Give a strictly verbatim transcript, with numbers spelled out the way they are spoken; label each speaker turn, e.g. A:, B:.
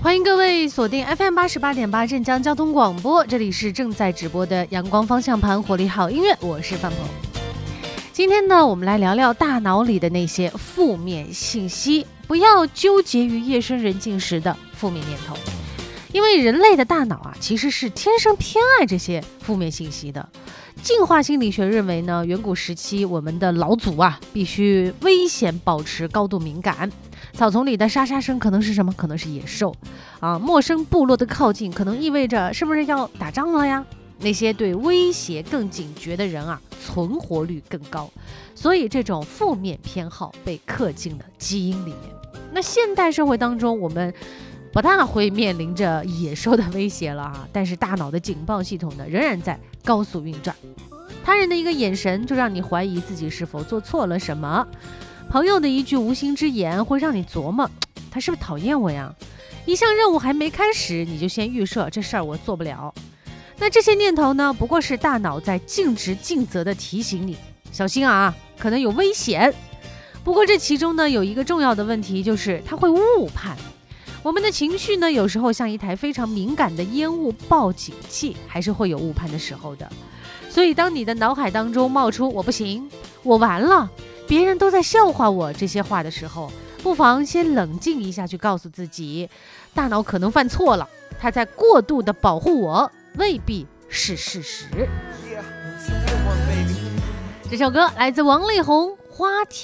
A: 欢迎各位锁定 F M 八十八点八镇江交通广播，这里是正在直播的阳光方向盘活力好音乐，我是范鹏。今天呢，我们来聊聊大脑里的那些负面信息，不要纠结于夜深人静时的负面念头，因为人类的大脑啊，其实是天生偏爱这些负面信息的。进化心理学认为呢，远古时期我们的老祖啊，必须危险保持高度敏感。草丛里的沙沙声可能是什么？可能是野兽啊！陌生部落的靠近，可能意味着是不是要打仗了呀？那些对威胁更警觉的人啊，存活率更高，所以这种负面偏好被刻进了基因里面。那现代社会当中，我们不大会面临着野兽的威胁了啊，但是大脑的警报系统呢，仍然在高速运转。他人的一个眼神就让你怀疑自己是否做错了什么。朋友的一句无心之言会让你琢磨，他是不是讨厌我呀？一项任务还没开始，你就先预设这事儿我做不了。那这些念头呢，不过是大脑在尽职尽责的提醒你，小心啊，可能有危险。不过这其中呢，有一个重要的问题，就是它会误判。我们的情绪呢，有时候像一台非常敏感的烟雾报警器，还是会有误判的时候的。所以当你的脑海当中冒出我不行，我完了，别人都在笑话我这些话的时候，不妨先冷静一下，去告诉自己，大脑可能犯错了，它在过度的保护我，未必是事实。这首歌来自王力宏《花田》。